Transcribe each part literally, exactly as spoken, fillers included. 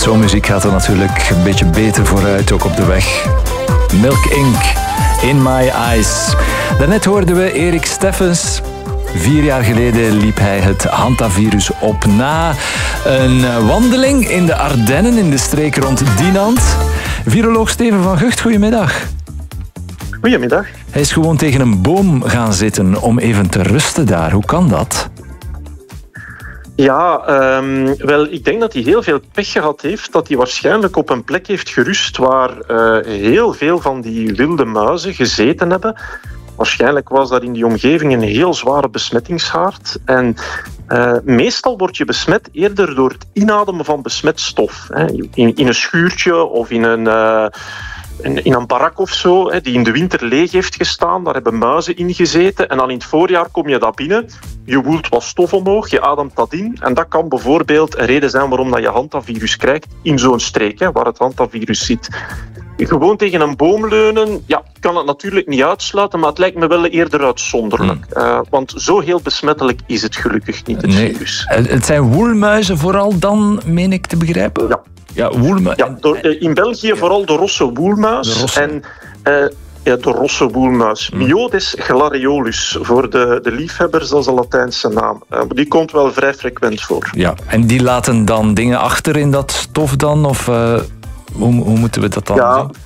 zo'n muziek gaat er natuurlijk een beetje beter vooruit, ook op de weg. Milk Incorporated, In My Eyes. Daarnet hoorden we Erik Steffens. Vier jaar geleden liep hij het hantavirus op na een wandeling in de Ardennen, in de streek rond Dinant. Viroloog Steven van Gucht, goedemiddag. Goedemiddag. Hij is gewoon tegen een boom gaan zitten om even te rusten daar. Hoe kan dat? Ja, um, wel, ik denk dat hij heel veel pech gehad heeft, dat hij waarschijnlijk op een plek heeft gerust waar uh, heel veel van die wilde muizen gezeten hebben. Waarschijnlijk was dat in die omgeving een heel zware besmettingshaard. En uh, meestal word je besmet eerder door het inademen van besmet stof. Hè. In, in een schuurtje of in een... Uh, In een barak of zo, die in de winter leeg heeft gestaan, daar hebben muizen in gezeten. En dan in het voorjaar kom je daar binnen, je woelt wat stof omhoog, je ademt dat in. En dat kan bijvoorbeeld een reden zijn waarom je hantavirus krijgt in zo'n streek, waar het hantavirus zit. Gewoon tegen een boom leunen, ja, kan het natuurlijk niet uitsluiten, maar het lijkt me wel eerder uitzonderlijk. Mm. Uh, want zo heel besmettelijk is het gelukkig niet, het nee. virus. Het zijn woelmuizen vooral dan, meen ik te begrijpen? Ja. Ja, woelmuis. Ja, door, in België ja. vooral de rosse woelmuis. De rosse. En uh, ja, de rosse woelmuis. Mm. Myodes glaraiolus, voor de, de liefhebbers, dat is de Latijnse naam. Uh, die komt wel vrij frequent voor. Ja, en die laten dan dingen achter in dat stof dan? Of uh, hoe, hoe moeten we dat dan ja. zien?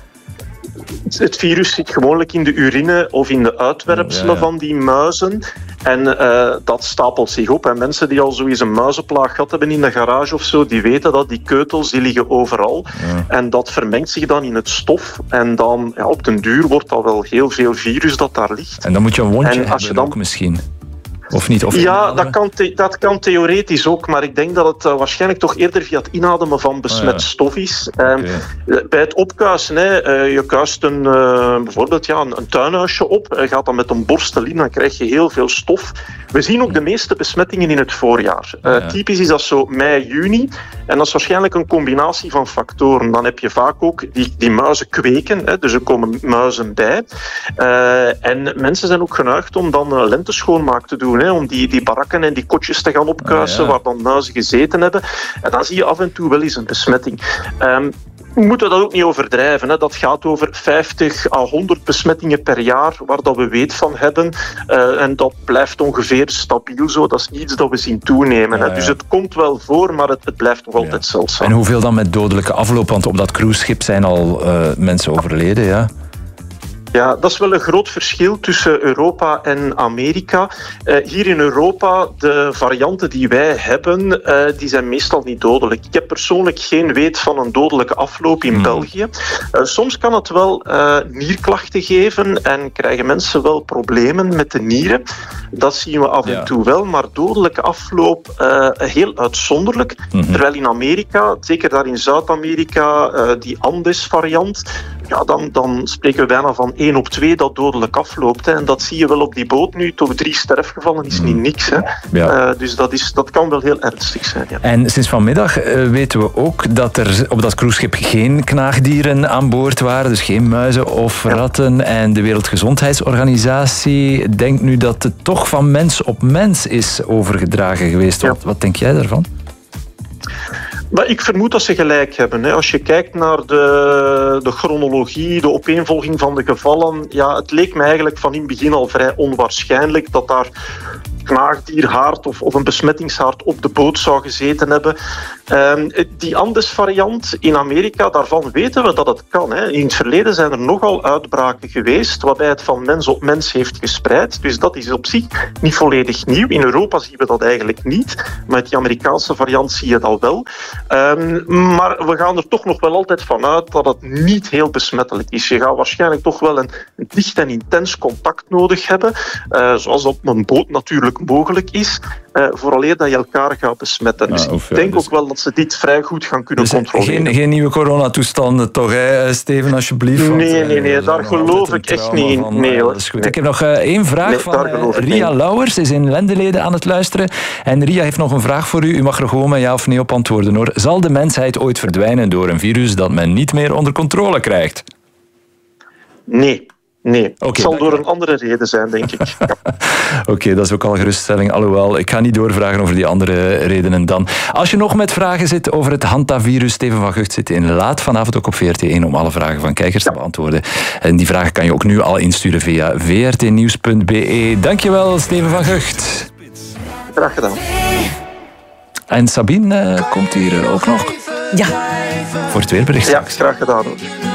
Het virus zit gewoonlijk in de urine of in de uitwerpselen ja, ja. van die muizen. En uh, dat stapelt zich op. En mensen die al zoiets een muizenplaag gehad hebben in de garage of zo, die weten dat die keutels die liggen overal. Ja. En dat vermengt zich dan in het stof. En dan ja, op den duur wordt dat wel heel veel virus dat daar ligt. En dan moet je een wondje en hebben als je dan... ook misschien. Of niet? Of ja, dat kan, the- dat kan theoretisch ook, maar ik denk dat het uh, waarschijnlijk toch eerder via het inademen van besmet oh ja. stof is. Um, okay. Bij het opkuisen, hè, uh, je kuist een, uh, bijvoorbeeld ja, een, een tuinhuisje op, uh, gaat dan met een borstel in, dan krijg je heel veel stof. We zien ook de meeste besmettingen in het voorjaar. Uh, ja. Typisch is dat zo mei, juni. En dat is waarschijnlijk een combinatie van factoren. Dan heb je vaak ook die, die muizen kweken, hè, dus er komen muizen bij. Uh, en mensen zijn ook geneigd om dan uh, lenteschoonmaak te doen. Hè, om die, die barakken en die kotjes te gaan opkuisen ah, ja. waar dan muizen gezeten hebben. En dan zie je af en toe wel eens een besmetting. Um, We moeten dat ook niet overdrijven. Hè. Dat gaat over vijftig à honderd besmettingen per jaar, waar dat we weet van hebben. Uh, en dat blijft ongeveer stabiel zo. Dat is iets dat we zien toenemen. Hè. Ja, ja. Dus het komt wel voor, maar het, het blijft nog altijd ja. zeldzaam. En hoeveel dan met dodelijke afloop? Want op dat cruiseschip zijn al uh, mensen overleden, ja? Ja, dat is wel een groot verschil tussen Europa en Amerika. Uh, hier in Europa, de varianten die wij hebben, uh, die zijn meestal niet dodelijk. Ik heb persoonlijk geen weet van een dodelijke afloop in mm. België. Uh, soms kan het wel uh, nierklachten geven en krijgen mensen wel problemen met de nieren. Dat zien we af en ja. toe wel, maar dodelijke afloop uh, heel uitzonderlijk. Mm-hmm. Terwijl in Amerika, zeker daar in Zuid-Amerika, uh, die Andes-variant, ja, dan, dan spreken we bijna van één op twee dat dodelijk afloopt. Hè. En dat zie je wel op die boot nu. Toch drie sterfgevallen is niet niks. Hè. Ja. Uh, dus dat, is, dat kan wel heel ernstig zijn. Ja. En sinds vanmiddag uh, weten we ook dat er op dat cruiseschip geen knaagdieren aan boord waren. Dus geen muizen of ja. ratten. En de Wereldgezondheidsorganisatie denkt nu dat het toch van mens op mens is overgedragen geweest. Ja. Wat, wat denk jij daarvan? Maar ik vermoed dat ze gelijk hebben. Hè. Als je kijkt naar de, de chronologie, de opeenvolging van de gevallen, ja, het leek me eigenlijk van in het begin al vrij onwaarschijnlijk dat daar knaagdierhaard of, of een besmettingshaard op de boot zou gezeten hebben. Um, die Andes-variant in Amerika, daarvan weten we dat het kan. Hè. In het verleden zijn er nogal uitbraken geweest waarbij het van mens op mens heeft gespreid. Dus dat is op zich niet volledig nieuw. In Europa zien we dat eigenlijk niet. Maar met die Amerikaanse variant zie je dat wel. Um, maar we gaan er toch nog wel altijd van uit dat het niet heel besmettelijk is. Je gaat waarschijnlijk toch wel een, een dicht en intens contact nodig hebben. Uh, zoals dat op een boot natuurlijk mogelijk is, uh, vooraleer dat je elkaar gaat besmetten. Dus ah, ik denk ja, dus... ook wel dat ze dit vrij goed gaan kunnen dus controleren. Geen, geen nieuwe coronatoestanden toch, hè, Steven, alsjeblieft? Want, nee, nee, nee, daar geloof ik echt niet in. Van, nee, dat is goed. Nee. Ik heb nog uh, één vraag nee, van uh, Ria nee. Lauwers, is in Lendeleden aan het luisteren. En Ria heeft nog een vraag voor u. U mag er gewoon met ja of nee op antwoorden, hoor. Zal de mensheid ooit verdwijnen door een virus dat men niet meer onder controle krijgt? Nee. Nee, okay, het zal door een andere reden zijn, denk ik. Ja. Oké, okay, dat is ook al een geruststelling. Alhoewel, ik ga niet doorvragen over die andere redenen dan. Als je nog met vragen zit over het hantavirus, Steven van Gucht zit in Laat vanavond ook op V R T één om alle vragen van kijkers ja. te beantwoorden. En die vragen kan je ook nu al insturen via v r t nieuws punt b e. Dankjewel, Steven van Gucht. Graag gedaan. En Sabine uh, komt hier ook nog. Ja. Voor het weerbericht. Ja, graag gedaan hoor.